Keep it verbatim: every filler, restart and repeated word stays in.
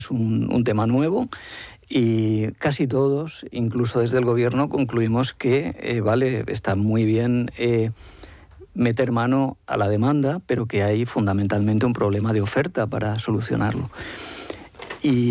Es un, un tema nuevo y casi todos, incluso desde el gobierno, concluimos que eh, vale, está muy bien eh, meter mano a la demanda, pero que hay fundamentalmente un problema de oferta para solucionarlo. Y